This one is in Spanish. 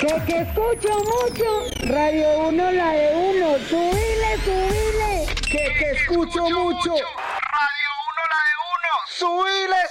Que escucho mucho. Radio 1, la de uno. Subile. Que escucho mucho. Radio 1, la de uno.